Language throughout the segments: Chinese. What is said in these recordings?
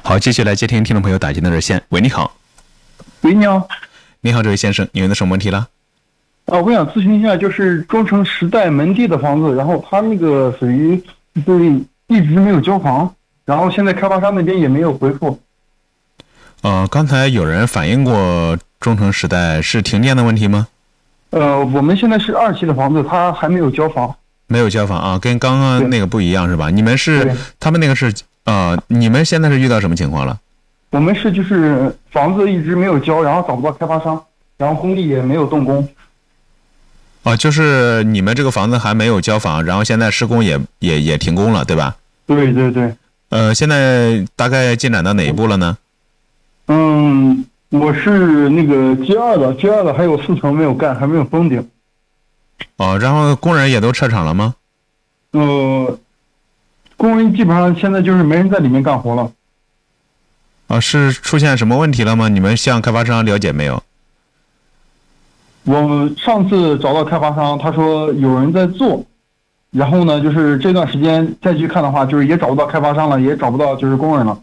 好，继续来接听听众朋友打进的热线。喂，你好。 喂，你好。 你好，这位先生，你有什么问题了？ 我想咨询一下，就是中诚时代门第的房子，然后他那个属于一直没有交房，然后现在开发商那边也没有回复。 刚才有人反映过中诚时代是停电的问题吗？ 我们现在是2期的房子，他还没有交房。 没有交房啊，跟刚刚那个不一样是吧？你们是他们那个是你们现在是遇到什么情况了？ 我们是就是房子一直没有交，然后找不到开发商，然后工地也没有动工。 就是你们这个房子还没有交房，然后现在施工也停工了，对吧？ 对对对。 现在大概进展到哪一步了呢？ 我是那个G2的还有4层没有干，还没有封顶。 然后工人也都撤场了吗？ 工人基本上现在就是没人在里面干活了。 是出现什么问题了吗？你们向开发商了解没有？ 我上次找到开发商，他说有人在做，然后呢，就是这段时间再去看的话，就是也找不到开发商了，也找不到就是工人了。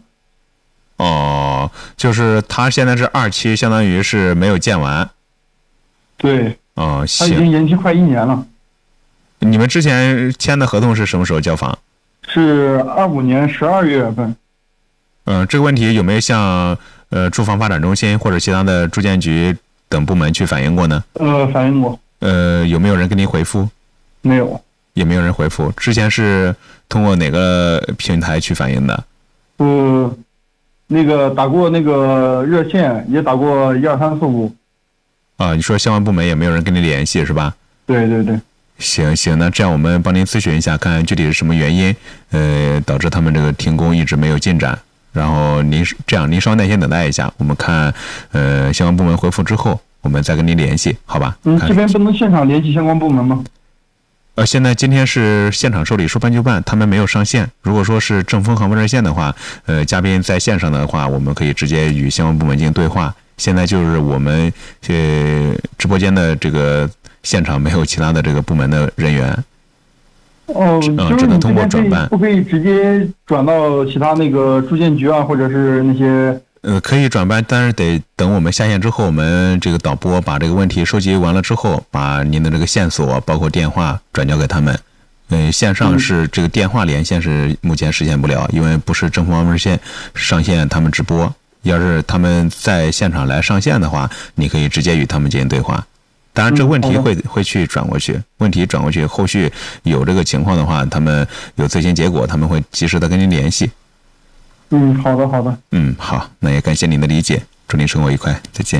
就是他现在是2期，相当于是没有建完。 对。 行。 他已经延期快1年了。 你们之前签的合同是什么时候交房？ 是25年12月份。 这个问题有没有向住房发展中心或者其他的住建局等部门去反映过呢？ 反映过。 有没有人给你回复？ 没有。 也没有人回复。之前是通过哪个平台去反映的？ 那个打过那个热线，也打过12345。 你说相关部门也没有人跟你联系是吧？ 对对对。 行，那这样我们帮您咨询一下，看具体是什么原因，导致他们这个停工一直没有进展。然后您稍微耐心等待一下，我们看相关部门回复之后，我们再跟您联系，好吧？ 这边不能现场联系相关部门吗？ 现在今天是现场受理，说办就办，他们没有上线。如果说是正风航空热线的话，嘉宾在线上的话，我们可以直接与相关部门进行对话。现在就是我们直播间的这个现场没有其他的这个部门的人员。只能通过转办。 不可以直接转到其他那个住建局啊，或者是那些？ 可以转办，但是得等我们下线之后，我们这个导播把这个问题收集完了之后，把您的这个线索包括电话转交给他们。线上是这个电话连线是目前实现不了，因为不是正风航空热线上线他们直播。要是他们在现场来上线的话，你可以直接与他们进行对话。当然这个问题会去转过去，问题转过去，后续有这个情况的话，他们有最新结果，他们会及时的跟您联系。 好的。 好，那也感谢您的理解，祝您生活愉快，再见。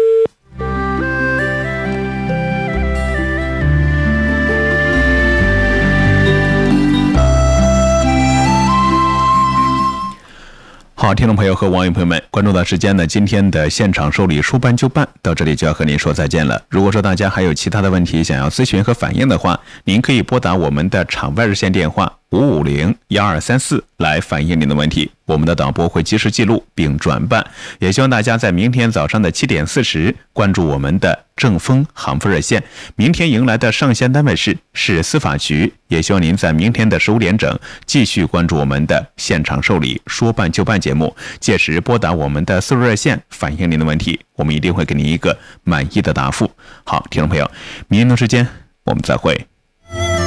好，听众朋友和网友朋友们，关注到时间呢，今天的现场受理说办就办到这里就要和您说再见了。如果说大家还有其他的问题想要咨询和反映的话，您可以拨打我们的场外热线电话550-1234来反映您的问题，我们的导播会及时记录并转办。也希望大家在明天早上的7点40关注我们的正风航空热线。明天迎来的上线单位是司法局，也希望您在明天的15点整继续关注我们的现场受理说办就办节目，届时拨打我们的4路热线反映您的问题，我们一定会给您一个满意的答复。好，听众朋友，明天同时间我们再会。